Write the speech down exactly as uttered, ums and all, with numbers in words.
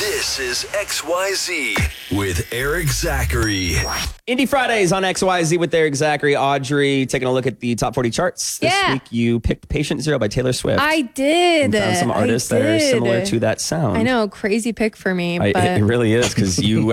This is X Y Z with Eric Zachary. Indie Fridays on X Y Z with Eric Zachary. Audrey, taking a look at the top forty charts. This Yeah. week you picked Patient Zero by Taylor Swift. I did. And found some artists I that are did. similar to that sound. I know, crazy pick for me. I, but it really is because you